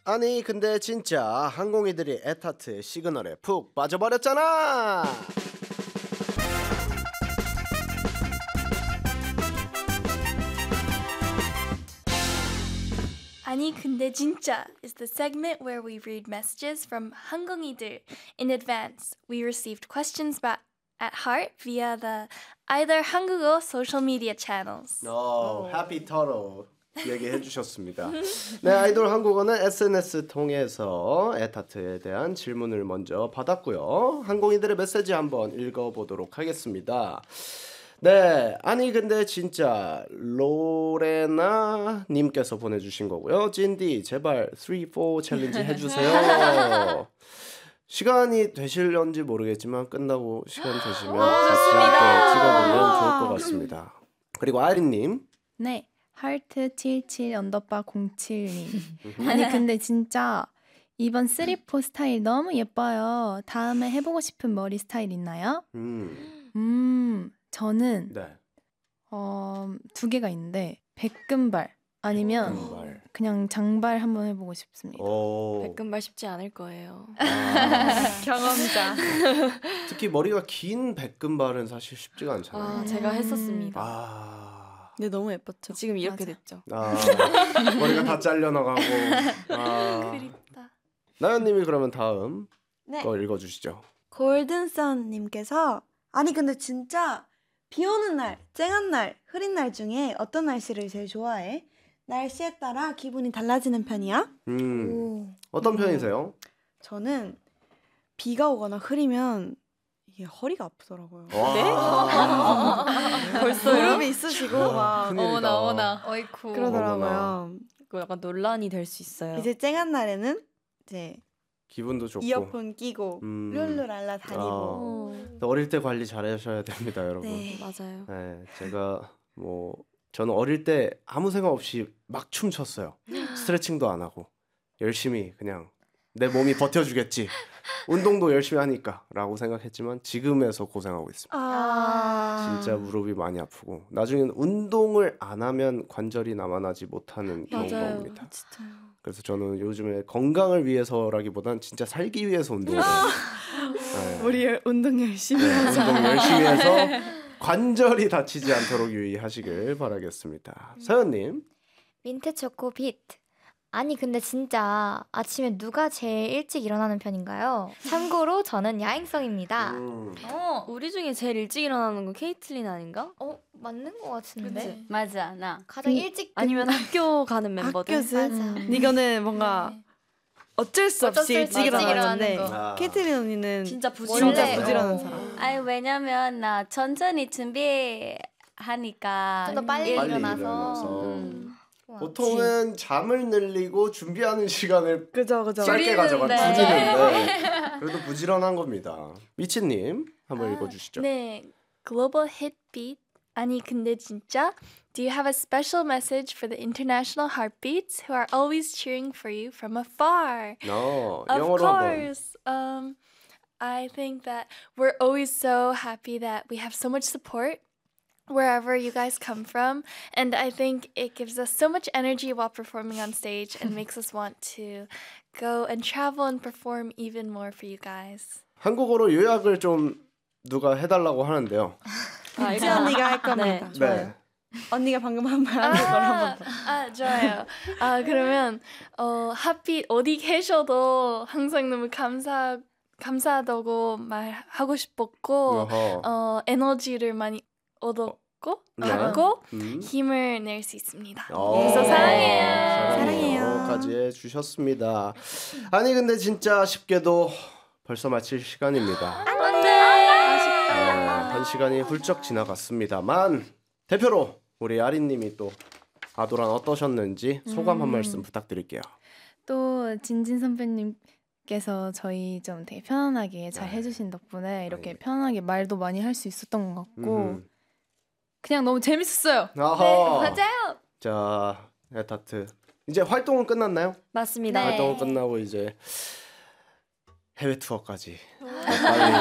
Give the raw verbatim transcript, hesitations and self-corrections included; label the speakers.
Speaker 1: 아니 근데 진짜 항공이들이 에타트 시그널에 푹 빠져버렸잖아.
Speaker 2: 아니 근데 진짜 is the segment where we read messages from 항공이들. In advance, we received questions about at heart via the either 한국어 social media channels.
Speaker 1: 어, 해피 터로 얘기해 주셨습니다. 네, 아이돌 한국어는 에스엔에스 통해서 에타트에 대한 질문을 먼저 받았고요. 항공이들의 메시지 한번 읽어보도록 하겠습니다. 네, 아니 근데 진짜 로레나 님께서 보내주신 거고요. 진디 제발 삼, 사 챌린지 해주세요. 시간이 되실런지 모르겠지만 끝나고 시간 되시면 같이 함께 찍어보면 좋을 것 같습니다. 그리고 아이린님.
Speaker 3: 네, 하트 칠칠 언더바 공칠님. 아니 근데 진짜 이번 쓰리포 스타일 너무 예뻐요. 다음에 해보고 싶은 머리 스타일 있나요?
Speaker 1: 음,
Speaker 3: 음 저는
Speaker 1: 네.
Speaker 3: 어, 두 개가 있는데 백금발 아니면
Speaker 1: 백금발.
Speaker 3: 그냥 장발 한번 해보고 싶습니다.
Speaker 1: 오.
Speaker 4: 백금발 쉽지 않을 거예요.
Speaker 1: 아,
Speaker 4: 경험자.
Speaker 1: 특히 머리가 긴 백금발은 사실 쉽지가 않잖아요.
Speaker 4: 아, 제가 했었습니다.
Speaker 1: 아,
Speaker 4: 근데 너무 예뻤죠. 지금 이렇게
Speaker 3: 맞아.
Speaker 4: 됐죠.
Speaker 1: 아 머리가 다 잘려나가고. 아,
Speaker 2: 그립다.
Speaker 1: 나연님이 그러면 다음
Speaker 5: 네.
Speaker 1: 거 읽어주시죠.
Speaker 5: 골든선님께서 아니 근데 진짜 비 오는 날, 쨍한 날, 흐린 날 중에 어떤 날씨를 제일 좋아해? 날씨에 따라 기분이 달라지는 편이야?
Speaker 1: 음,
Speaker 5: 오.
Speaker 1: 어떤
Speaker 5: 음.
Speaker 1: 편이세요?
Speaker 5: 저는 비가 오거나 흐리면 이게 허리가 아프더라고요.
Speaker 1: 와.
Speaker 4: 벌써요?
Speaker 5: 무릎이 있으시고 막
Speaker 1: 큰일이다.
Speaker 4: 어머나.
Speaker 2: 어이쿠.
Speaker 5: 그러더라고요.
Speaker 4: 그거 약간 논란이 될 수 있어요.
Speaker 5: 이제 쨍한 날에는 이제
Speaker 1: 기분도 좋고.
Speaker 5: 이어폰 끼고
Speaker 1: 음.
Speaker 5: 룰루랄라 다니고.
Speaker 4: 어,
Speaker 1: 어릴 때 관리 잘하셔야 됩니다, 여러분.
Speaker 5: 네.
Speaker 4: 맞아요.
Speaker 1: 네, 제가 뭐 저는 어릴 때 아무 생각 없이 막 춤췄어요. 스트레칭도 안 하고 열심히 그냥 내 몸이 버텨주겠지. 운동도 열심히 하니까라고 생각했지만 지금에서 고생하고 있습니다.
Speaker 5: 아.
Speaker 1: 진짜 무릎이 많이 아프고 나중에는 운동을 안 하면 관절이 남아나지 못하는 경우가
Speaker 4: 맞아요.
Speaker 1: 옵니다.
Speaker 5: 진짜요.
Speaker 1: 그래서 저는 요즘에 건강을 위해서라기보단 진짜 살기 위해서 운동을 해요. 네.
Speaker 5: 우리 운동 열심히
Speaker 1: 네,
Speaker 5: 하자.
Speaker 1: 운동 열심히 해서 관절이 다치지 않도록 유의하시길 바라겠습니다. 서연님.
Speaker 6: 민트 초코 비트. 아니 근데 진짜 아침에 누가 제일 일찍 일어나는 편인가요? 참고로 저는 야행성입니다.
Speaker 1: 음,
Speaker 4: 어, 우리 중에 제일 일찍 일어나는 건 케이틀린 아닌가?
Speaker 6: 어 맞는 것 같은데.
Speaker 2: 그치?
Speaker 7: 맞아 나.
Speaker 6: 가장
Speaker 3: 음,
Speaker 6: 일찍
Speaker 4: 아니면 학교 가는 멤버들?
Speaker 5: 학교스.
Speaker 6: 맞아.
Speaker 5: 이거는 뭔가 어쩔 수
Speaker 6: 어쩔
Speaker 5: 없이
Speaker 6: 수
Speaker 5: 일찍
Speaker 6: 없이
Speaker 5: 일어나는
Speaker 6: 일어나는
Speaker 5: 건데
Speaker 6: 거.
Speaker 1: 아.
Speaker 5: 케이틀린 언니는
Speaker 4: 진짜
Speaker 5: 진짜
Speaker 4: 부지런해.
Speaker 5: 부지런한
Speaker 6: 어.
Speaker 5: 사람.
Speaker 7: 아니 왜냐면 나 천천히 준비하니까
Speaker 6: 좀 더 빨리
Speaker 1: 빨리
Speaker 6: 일어나서.
Speaker 1: 일어나서.
Speaker 6: 음. 좋아.
Speaker 1: 보통은 잠을 늘리고 준비하는 시간을
Speaker 5: 그죠 그죠.
Speaker 1: 짧게 가져가
Speaker 2: 줄이는데.
Speaker 1: 줄이는데 그래도 부지런한 겁니다. 미치님 한번
Speaker 2: 아,
Speaker 1: 읽어주시죠.
Speaker 2: 네, Global Hit Beat. 아니 근데 진짜 Do you have a special message for the international heartbeats who are always cheering for you from afar?
Speaker 1: 어,
Speaker 2: Of
Speaker 1: 영어로 한번.
Speaker 2: course. Um, I think that we're always so happy that we have so much support wherever you guys come from. And I think it gives us so much energy while performing on stage and makes us want to go and travel and perform even more for you guys.
Speaker 1: 한국어로 요약을 좀 누가 해달라고 하는데요.
Speaker 4: 아,
Speaker 5: 이지 언니가 할 겁니다.
Speaker 4: 네, 좋아요.
Speaker 1: 네.
Speaker 5: 언니가 방금 한 말 하는 걸 한번 더.
Speaker 2: 아, 좋아요. 아, 그러면 어, 핫빛 어디 계셔도 항상 너무 감사 감사하다고 말하고 싶었고
Speaker 1: 어허.
Speaker 2: 어, 에너지를 많이 얻었고
Speaker 1: 네.
Speaker 2: 하고
Speaker 1: 음.
Speaker 2: 힘을 낼 수 있습니다.
Speaker 1: 어,
Speaker 2: 그래서 사랑해요.
Speaker 5: 사랑해요.
Speaker 1: 까지 해주셨습니다. 아니 근데 진짜 쉽게도 벌써 마칠 시간입니다.
Speaker 2: 안돼.
Speaker 1: 네, 한 시간이 훌쩍 지나갔습니다만 대표로 우리 아린님이 또 아도란 어떠셨는지 소감 한 말씀 부탁드릴게요.
Speaker 3: 또 진진 선배님께서 저희 좀 되게 편안하게 잘
Speaker 1: 네.
Speaker 3: 해주신 덕분에 이렇게
Speaker 1: 아닙니다.
Speaker 3: 편하게 말도 많이 할 수 있었던 것 같고
Speaker 1: 음흠.
Speaker 3: 그냥 너무 재밌었어요.
Speaker 1: 아하.
Speaker 6: 맞아요.
Speaker 1: 자, 에타트 이제 활동은 끝났나요?
Speaker 4: 맞습니다.
Speaker 6: 네.
Speaker 1: 활동은 끝나고 이제 해외 투어까지 빨리